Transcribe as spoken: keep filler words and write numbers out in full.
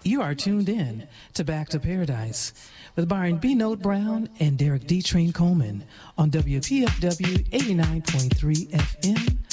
You are tuned in to Back to Paradise with Byron B. Note Brown and Derek D. Train Coleman on W T F W eighty-nine point three F M,